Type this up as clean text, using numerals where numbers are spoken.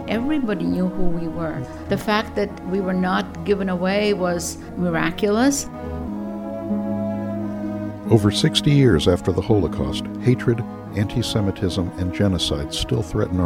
Everybody knew who we were. The fact that we were not given away was miraculous. Over 60 years after the Holocaust, hatred, anti-Semitism, and genocide still threaten